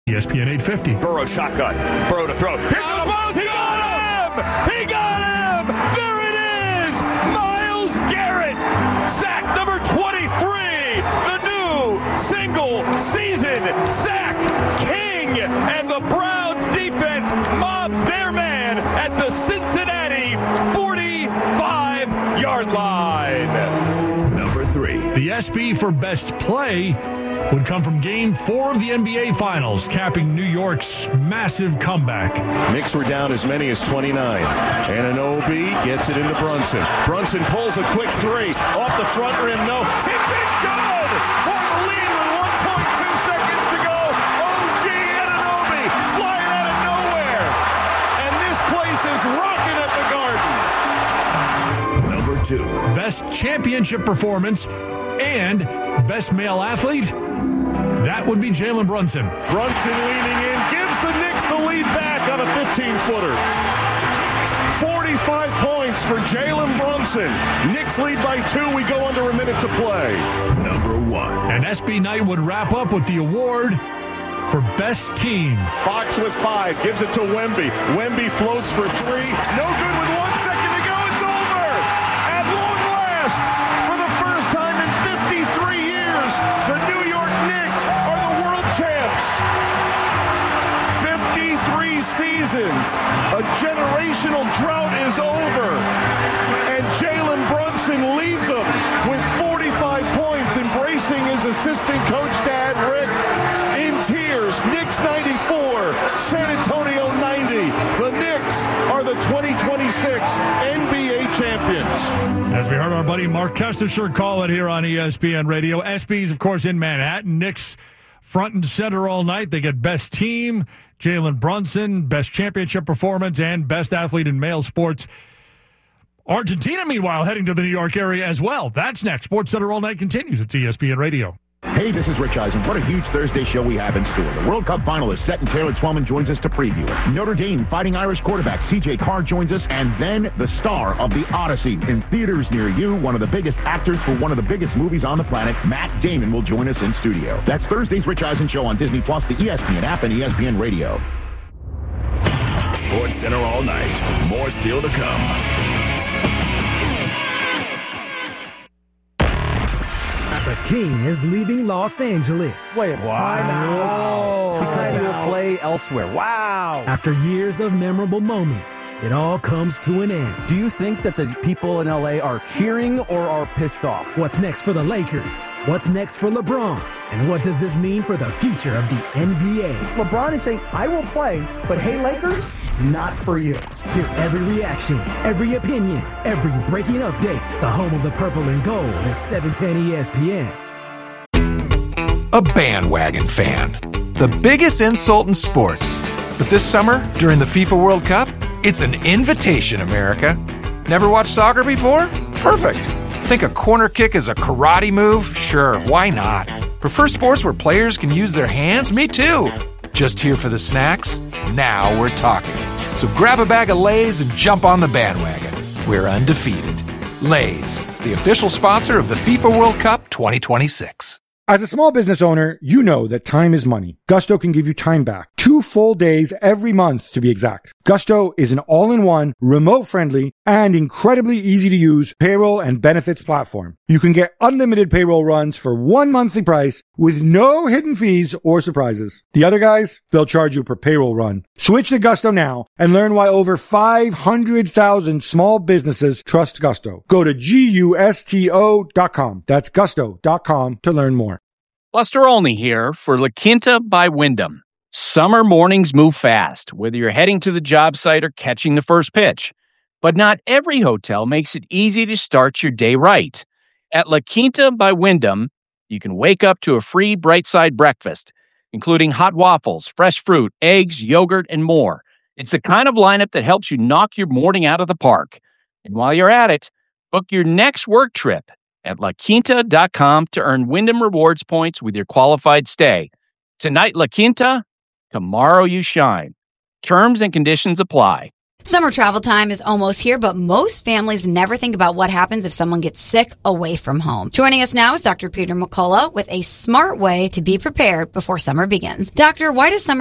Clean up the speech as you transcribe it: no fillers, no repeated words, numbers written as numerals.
ESPN 850. Burrow shotgun. Burrow to throw. Here's the ball. He got him! He got him! There it is! Myles Garrett! Sack number 23! The new single-season sack king! And the Browns defense mobs their man at the Cincinnati 45-yard line. Number 3. The SB for best play would come from Game 4 of the NBA Finals, capping New York's massive comeback. Knicks were down as many as 29. Anunoby gets it into Brunson. Brunson pulls a quick three. Off the front rim, no. Tip it good for the lead with 1.2 seconds to go. OG Anunoby flying out of nowhere. And this place is rocking at the Garden. Number 2. Best championship performance and best male athlete, that would be Jalen Brunson. Brunson leaning in, gives the Knicks the lead back on a 15-footer. 45 points for Jalen Brunson. Knicks lead by 2. We go under a minute to play. Number 1. And SB Knight would wrap up with the award for best team. Fox with 5, gives it to Wemby. Wemby floats for 3. No good with 1 second to go. It's over. At long last, for the first time in 53 years, the New York Knicks are the world champs. 53 seasons. A generational drought is over. And Jalen Brunson leads them with 45 points, embracing his assistant coach dad, Rick, in tears. Knicks 94, San Antonio 90. The Knicks are the 2026 NBA champions. As we heard our buddy Mark Kestisher call it here on ESPN Radio. SB's, of course, in Manhattan. Knicks front and center all night. They get best team, Jalen Brunson, best championship performance, and best athlete in male sports. Argentina, meanwhile, heading to the New York area as well. That's next. Sports Center All Night continues. It's ESPN Radio. Hey, this is Rich Eisen. What a huge Thursday show we have in store. The World Cup final is set, and Taylor Twellman joins us to preview it. Notre Dame Fighting Irish quarterback C.J. Carr joins us, and then the star of The Odyssey in theaters near you, one of the biggest actors for one of the biggest movies on the planet, Matt Damon, will join us in studio. That's Thursday's Rich Eisen Show on Disney+, the ESPN app, and ESPN Radio. Sports Center all night. More still to come. The King is leaving Los Angeles. Wait, why now? Because he will play elsewhere. Wow. After years of memorable moments, it all comes to an end. Do you think that the people in LA are cheering or are pissed off? What's next for the Lakers? What's next for LeBron? And what does this mean for the future of the NBA? LeBron is saying, I will play, but hey, Lakers, not for you. Hear every reaction, every opinion, every breaking update. The home of the purple and gold is 710 ESPN. A bandwagon fan. The biggest insult in sports. But this summer, during the FIFA World Cup, it's an invitation, America. Never watched soccer before? Perfect. Think a corner kick is a karate move? Sure, why not? Prefer sports where players can use their hands? Me too. Just here for the snacks? Now we're talking. So grab a bag of Lay's and jump on the bandwagon. We're undefeated. Lay's, the official sponsor of the FIFA World Cup 2026. As a small business owner, you know that time is money. Gusto can give you time back. 2 full days every month, to be exact. Gusto is an all-in-one, remote-friendly, and incredibly easy-to-use payroll and benefits platform. You can get unlimited payroll runs for 1 monthly price with no hidden fees or surprises. The other guys, they'll charge you per payroll run. Switch to Gusto now and learn why over 500,000 small businesses trust Gusto. Go to GUSTO.com. That's Gusto.com to learn more. Buster Olney here for La Quinta by Wyndham. Summer mornings move fast, whether you're heading to the job site or catching the first pitch. But not every hotel makes it easy to start your day right. At La Quinta by Wyndham, you can wake up to a free Bright Side breakfast, including hot waffles, fresh fruit, eggs, yogurt, and more. It's the kind of lineup that helps you knock your morning out of the park. And while you're at it, book your next work trip at LaQuinta.com to earn Wyndham Rewards points with your qualified stay. Tonight, La Quinta, tomorrow you shine. Terms and conditions apply. Summer travel time is almost here, but most families never think about what happens if someone gets sick away from home. Joining us now is Dr. Peter McCullough with a smart way to be prepared before summer begins. Doctor, why does summer